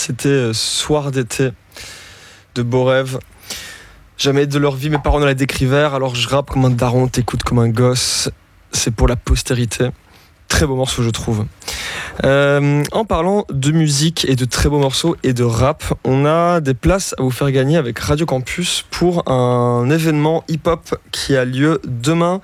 c'était Soir d'été de Beau Rêve. Jamais de leur vie mes parents ne la décrivèrent, alors je rappe comme un daron, t'écoutes comme un gosse. C'est pour la postérité. Très beau morceau, je trouve. En parlant de musique et de très beaux morceaux et de rap, on a des places à vous faire gagner avec Radio Campus pour un événement hip-hop qui a lieu demain